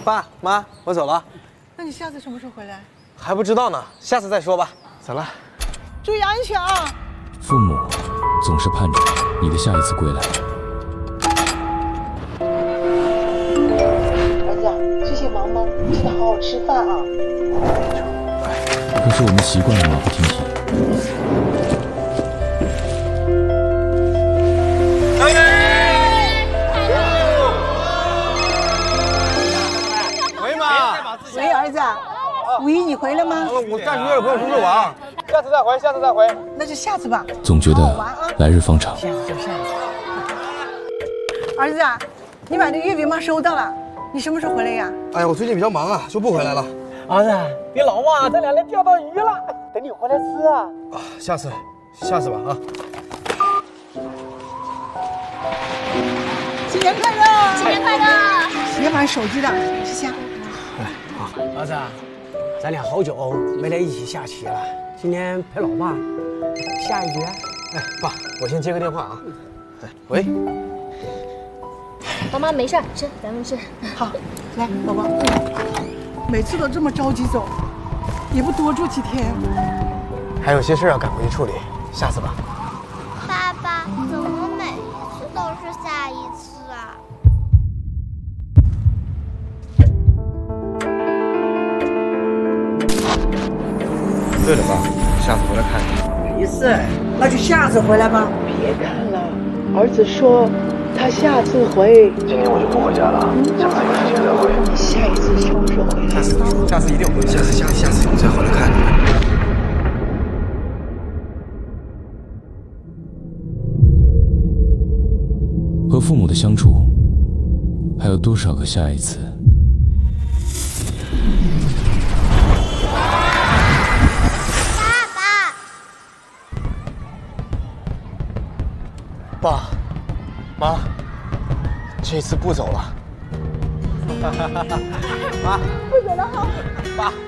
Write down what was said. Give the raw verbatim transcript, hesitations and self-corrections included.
爸妈，我走了。 那你下次什么时候回来？ 还不知道呢，下次再说吧。走了， 注意安全啊！ 父母总是盼着你的下一次归来。 儿子，最近忙吗？记得好好吃饭啊。 可是我们习惯了马不停蹄。 喂妈， 喂，儿子，五一你回来吗？ 我暂时约了朋友出去玩，下次再回，下次再回。 那就下次吧。 总觉得来日方长。 下次就下一次。儿子，你把那月饼妈收到了，你什么时候回来呀？ 哎呀，我最近比较忙啊，就不回来了。 儿子，你老妈咱俩来钓到鱼了，等你回来吃啊。 啊，下次，下次吧啊。 新年快乐！ 新年快乐！ 别玩手机了，吃虾。 儿子，咱俩好久没来一起下棋了，今天陪老爸下一局。 哎，爸，我先接个电话啊。哎，喂。 妈妈没事，吃，咱们吃。 好，来，宝宝。每次都这么着急走，也不多住几天。 还有些事要赶回去处理，下次吧。 爸爸，怎么每一次都是下一次啊？ 对了，爸，下次回来看你。 没事，那就下次回来吧。 别看了，儿子说他下次回。 今年我就不回家了，下次有时间再回。 你下一次什么时候回来？ 下次，下次一定回。下次，下次，下次我再回来看你。 和父母的相处，还有多少个下一次？ 爸，妈，这次不走了。妈， 不走了哈。 爸。